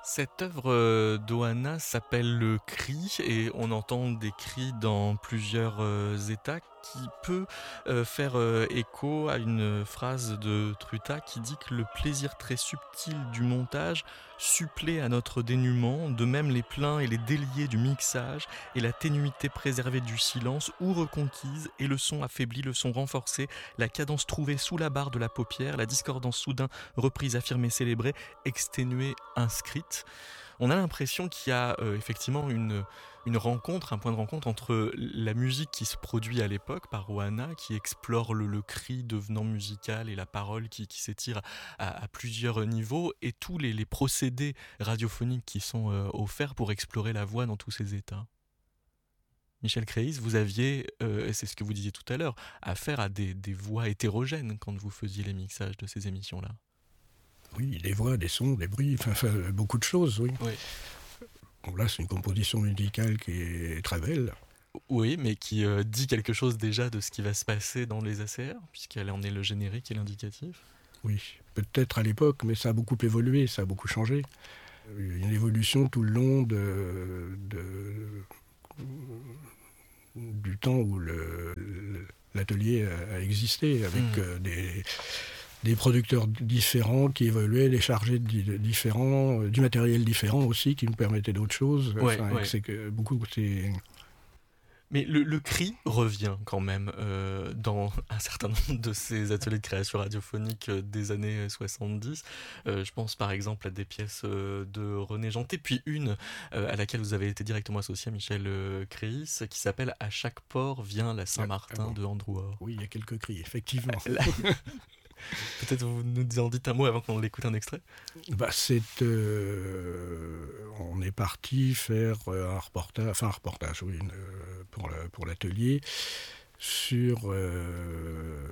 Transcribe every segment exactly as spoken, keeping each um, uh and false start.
Cette œuvre euh, d'Oana s'appelle le cri et on entend des cris dans plusieurs euh, états qui peut euh, faire euh, écho à une phrase de Truta qui dit que le plaisir très subtil du montage supplée à notre dénuement, de même les pleins et les déliés du mixage et la ténuité préservée du silence ou reconquise et le son affaibli, le son renforcé, la cadence trouvée sous la barre de la paupière, la discordance soudain reprise, affirmée, célébrée, exténuée, inscrite. On a l'impression qu'il y a euh, effectivement une, une rencontre, un point de rencontre entre la musique qui se produit à l'époque par Oana, qui explore le, le cri devenant musical et la parole qui, qui s'étire à, à plusieurs niveaux, et tous les, les procédés radiophoniques qui sont euh, offerts pour explorer la voix dans tous ses états. Michel Créis, vous aviez, euh, c'est ce que vous disiez tout à l'heure, affaire à des, des voix hétérogènes quand vous faisiez les mixages de ces émissions-là. Oui, des voix, des sons, des bruits, enfin, enfin beaucoup de choses, oui. Oui. Bon, là, c'est une composition musicale qui est très belle. Oui, mais qui euh, dit quelque chose déjà de ce qui va se passer dans les A C R, puisqu'elle en est le générique et l'indicatif. Oui, peut-être à l'époque, mais ça a beaucoup évolué, ça a beaucoup changé. Il y a une évolution tout le long de, de, du temps où le, l'atelier a existé, avec mmh. euh, des... des producteurs différents qui évoluaient, des chargés différents, du matériel différent aussi qui nous permettait d'autres choses. Ouais, enfin, ouais. C'est que beaucoup, c'est... Mais le, le cri revient quand même euh, dans un certain nombre de ces ateliers de création radiophonique euh, des années soixante-dix. Euh, je pense par exemple à des pièces euh, de René Janté, puis une euh, à laquelle vous avez été directement associé, Michel euh, Créis, qui s'appelle « À chaque port vient la Saint-Martin ah, ah bon. de Andrew Orr ». Oui, il y a quelques cris, effectivement. La... Peut-être vous nous en dites un mot avant qu'on l'écoute un extrait. Bah, c'est, euh, on est parti faire un reportage, enfin un reportage, oui, une, pour, la, pour l'atelier sur euh,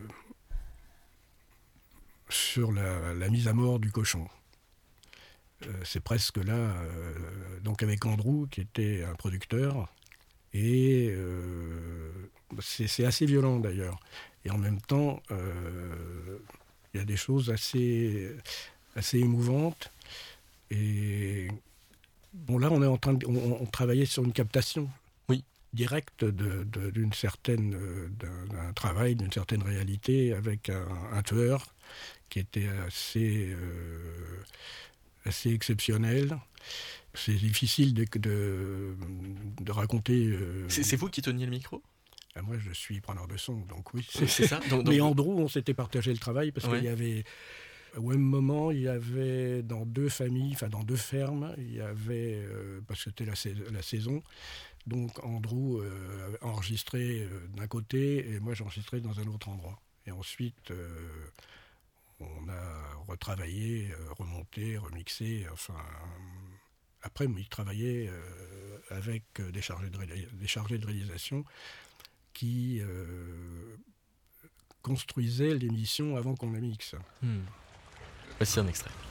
sur la, la mise à mort du cochon. Euh, c'est presque là, euh, donc avec Andrew qui était un producteur, et euh, c'est, c'est assez violent d'ailleurs. Et en même temps, euh, il y a des choses assez, assez émouvantes. Et bon, là, on est en train de, on, on travaillait sur une captation oui. directe de, de, d'une certaine, d'un, d'un travail, d'une certaine réalité, avec un, un tueur qui était assez, euh, assez exceptionnel. C'est difficile de, de, de raconter. Euh, c'est, c'est vous qui teniez le micro ? Ah, moi, je suis preneur de son, donc oui. C'est, c'est ça. Donc, donc... Mais Andrew, on s'était partagé le travail parce ouais. qu'il y avait, au même moment, il y avait dans deux familles, enfin dans deux fermes, il y avait, euh, parce que c'était la, sais- la saison, donc Andrew euh, avait enregistré euh, d'un côté et moi j'enregistrais dans un autre endroit. Et ensuite, euh, on a retravaillé, euh, remonté, remixé, enfin. Après, il travaillait euh, avec des chargés de, ré- des chargés de réalisation qui euh, construisait l'émission avant qu'on la mixe. Hmm. Voici un extrait.